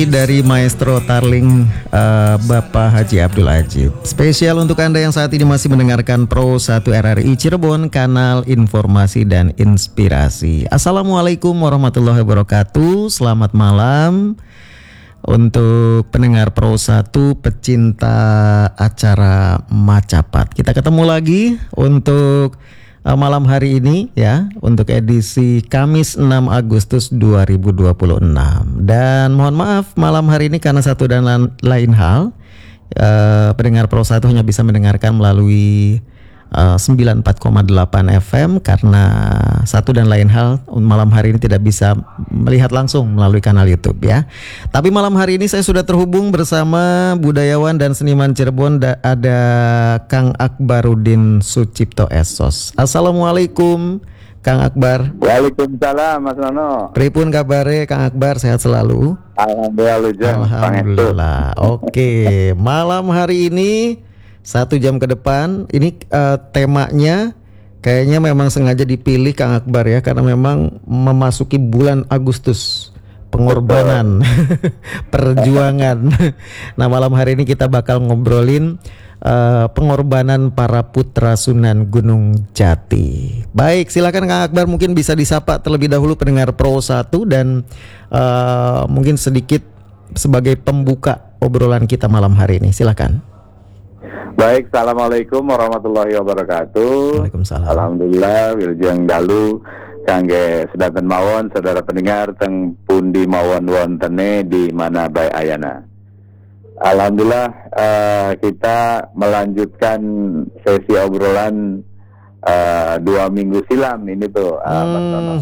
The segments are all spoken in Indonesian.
Dari Maestro Tarling, Bapak Haji Abdul Ajib. Spesial untuk Anda yang saat ini masih mendengarkan Pro 1 RRI Cirebon, kanal informasi dan inspirasi. Assalamualaikum warahmatullahi wabarakatuh. Selamat malam untuk pendengar Pro 1, pecinta acara Macapat. Kita ketemu lagi untuk malam hari ini ya, untuk edisi Kamis 6 Agustus 2026. Dan mohon maaf malam hari ini karena satu dan lain hal, pendengar Pro 1 hanya bisa mendengarkan melalui 94,8 FM karena satu dan lain hal malam hari ini tidak bisa melihat langsung melalui kanal YouTube ya. Tapi malam hari ini saya sudah terhubung bersama budayawan dan seniman Cirebon, ada Kang Akbarudin Sucipto Esos. Assalamualaikum Kang Akbar. Waalaikumsalam Mas Nono. Pripun kabare Kang Akbar, sehat selalu? Alhamdulillah. Oke, malam hari ini 1 jam ke depan ini temanya kayaknya memang sengaja dipilih Kang Akbar ya, karena memang memasuki bulan Agustus, pengorbanan, perjuangan. Nah malam hari ini kita bakal ngobrolin pengorbanan para putra Sunan Gunung Jati. Baik, silakan Kang Akbar, mungkin bisa disapa terlebih dahulu pendengar Pro 1 dan mungkin sedikit sebagai pembuka obrolan kita malam hari ini. Silakan. Baik, assalamualaikum warahmatullahi wabarakatuh. Waalaikumsalam. Alhamdulillah, wilujeng dalu kangge sedanten mawon saudara pendengar teng pundi mawon wontene di mana bae ayana. Alhamdulillah, kita melanjutkan sesi obrolan 2 minggu silam ini tuh, Mas Nono.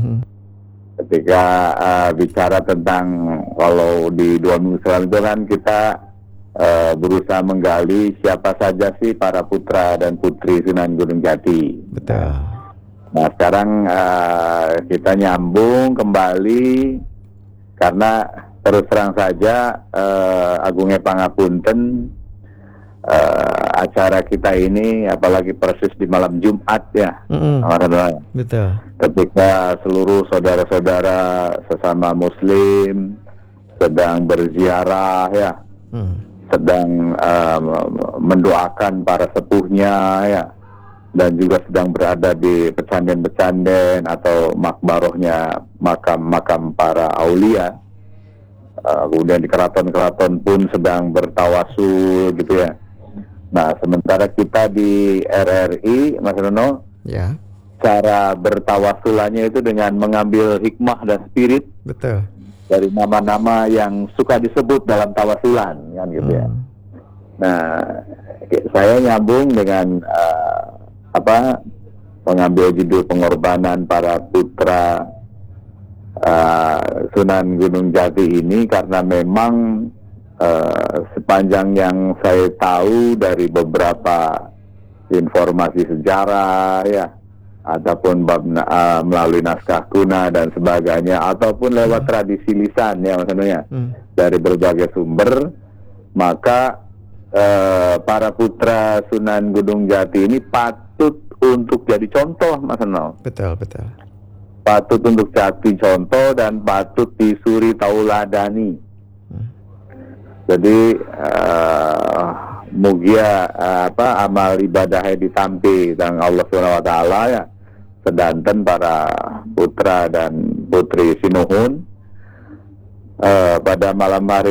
Ketika bicara tentang, kalau di 2 minggu silam itu kan kita berusaha menggali siapa saja sih para putra dan putri Sunan Gunung Jati. Betul. Nah sekarang kita nyambung kembali karena terus terang saja agungnya pangapunten, acara kita ini apalagi persis di malam Jumat ya. Betul. Ketika seluruh saudara-saudara sesama Muslim sedang berziarah ya. Sedang mendoakan para sepuhnya ya, dan juga sedang berada di pecanden-pecanden atau makbarohnya makam-makam para aulia. Kemudian di keraton-keraton pun sedang bertawasul gitu ya. Nah sementara kita di RRI Mas Nono ya, cara bertawasulannya itu dengan mengambil hikmah dan spirit. betul, dari nama-nama yang suka disebut dalam tawasulan kan gitu ya. Nah, saya nyambung dengan mengambil judul pengorbanan para putra Sunan Gunung Jati ini karena memang sepanjang yang saya tahu dari beberapa informasi sejarah ya, ataupun melalui naskah kuna dan sebagainya, ataupun lewat tradisi lisan ya maksudnya dari berbagai sumber, maka para putra Sunan Gunung Jati ini patut untuk jadi contoh Mas Nono. betul, betul. Patut untuk jadi contoh dan patut disuri tauladani. Jadi mugia amal ibadahnya ditampi dan Allah Subhanahu wa taala ya, sedanten para putra dan putri Sinuhun pada malam hari